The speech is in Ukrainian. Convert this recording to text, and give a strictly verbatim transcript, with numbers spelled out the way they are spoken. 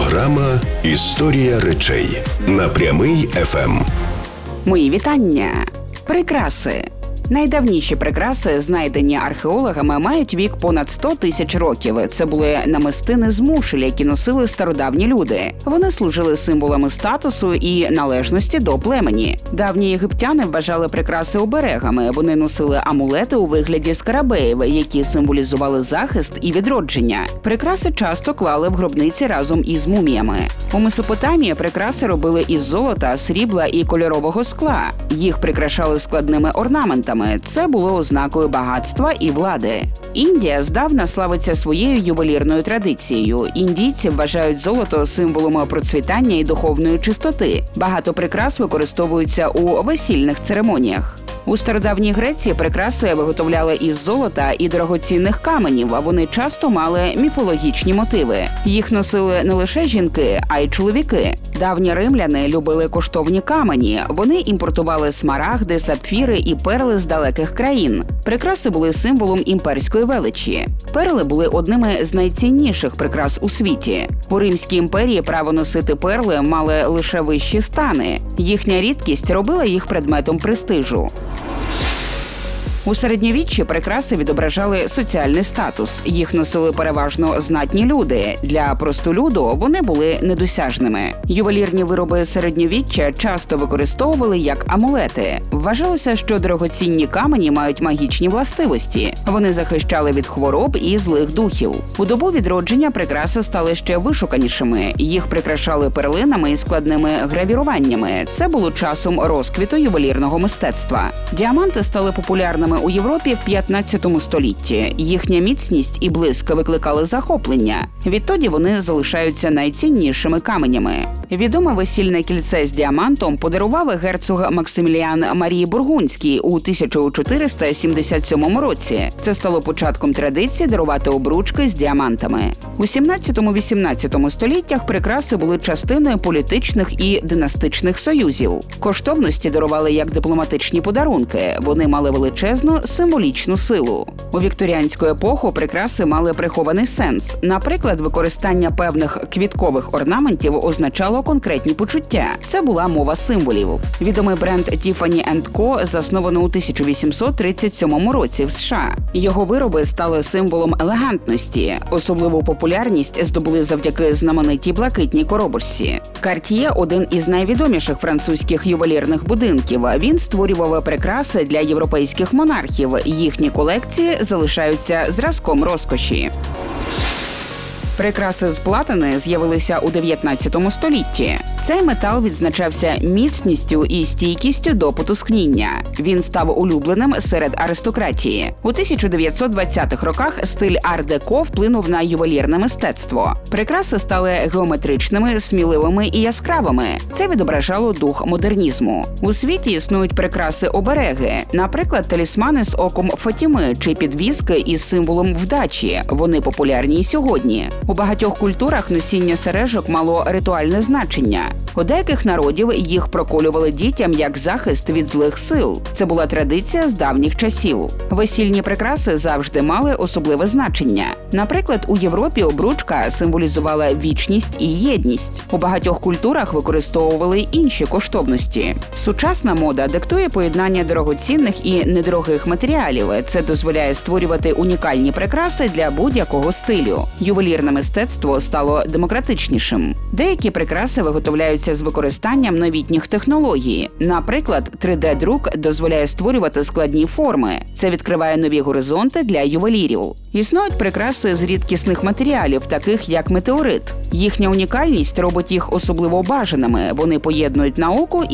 Програма «Історія речей» на Прямий еф ем. Мої вітання. Прикраси. Найдавніші прикраси, знайдені археологами, мають вік понад сто тисяч років. Це були намистини з мушель, які носили стародавні люди. Вони служили символами статусу і належності до племені. Давні єгиптяни вважали прикраси оберегами. Вони носили амулети у вигляді скарабеїв, які символізували захист і відродження. Прикраси часто клали в гробниці разом із муміями. У Месопотамії прикраси робили із золота, срібла і кольорового скла. Їх прикрашали складними орнаментами. Це було ознакою багатства і влади. Індія здавна славиться своєю ювелірною традицією. Індійці вважають золото символом процвітання і духовної чистоти. Багато прикрас використовуються у весільних церемоніях. У стародавній Греції прикраси виготовляли із золота і дорогоцінних каменів, а вони часто мали міфологічні мотиви. Їх носили не лише жінки, а й чоловіки. Давні римляни любили коштовні камені. Вони імпортували смарагди, сапфіри і перли з далеких країн. Прикраси були символом імперської величі. Перли були одними з найцінніших прикрас у світі. У Римській імперії право носити перли мали лише вищі стани. Їхня рідкість робила їх предметом престижу. У середньовіччі прикраси відображали соціальний статус. Їх носили переважно знатні люди. Для простолюду вони були недосяжними. Ювелірні вироби середньовіччя часто використовували як амулети. Вважалося, що дорогоцінні камені мають магічні властивості. Вони захищали від хвороб і злих духів. У добу відродження прикраси стали ще вишуканішими. Їх прикрашали перлинами і складними гравіруваннями. Це було часом розквіту ювелірного мистецтва. Діаманти стали популярними у Європі в п'ятнадцятому столітті. Їхня міцність і блиск викликали захоплення. Відтоді вони залишаються найціннішими каменями. Відоме весільне кільце з діамантом подарував герцог Максиміліан Марії Бургундській у тисяча чотириста сімдесят сьомому році. Це стало початком традиції дарувати обручки з діамантами. У сімнадцятому-вісімнадцятому століттях прикраси були частиною політичних і династичних союзів. Коштовності дарували як дипломатичні подарунки. Вони мали величезну символічну силу. У вікторіанську епоху прикраси мали прихований сенс. Наприклад, використання певних квіткових орнаментів означало конкретні почуття. Це була мова символів. Відомий бренд Tiffany енд Ко засновано у тисяча вісімсот тридцять сьомому році в США. Його вироби стали символом елегантності. Особливу популярність здобули завдяки знаменитій блакитній коробочці. Cartier – один із найвідоміших французьких ювелірних будинків. Він створював прикраси для європейських монархів. Їхні колекції залишаються зразком розкоші. Прикраси з платини з'явилися у дев'ятнадцятому столітті. Цей метал відзначався міцністю і стійкістю до потускніння. Він став улюбленим серед аристократії. У тисяча дев'ятсот двадцятих роках стиль ар-деко вплинув на ювелірне мистецтво. Прикраси стали геометричними, сміливими і яскравими. Це відображало дух модернізму. У світі існують прикраси-обереги, наприклад, талісмани з оком Фатіми чи підвіски із символом вдачі. Вони популярні і сьогодні. У багатьох культурах носіння сережок мало ритуальне значення. У деяких народів їх проколювали дітям як захист від злих сил. Це була традиція з давніх часів. Весільні прикраси завжди мали особливе значення. Наприклад, у Європі обручка символізувала вічність і єдність. У багатьох культурах використовували інші коштовності. Сучасна мода диктує поєднання дорогоцінних і недорогих матеріалів. Це дозволяє створювати унікальні прикраси для будь-якого стилю. Ювелірне мистецтво стало демократичнішим. Деякі прикраси виготовляються з використанням новітніх технологій. Наприклад, три де-друк дозволяє створювати складні форми. Це відкриває нові горизонти для ювелірів. Існують прикраси з рідкісних матеріалів, таких як метеорит. Їхня унікальність робить їх особливо бажаними. Вони поєднують науку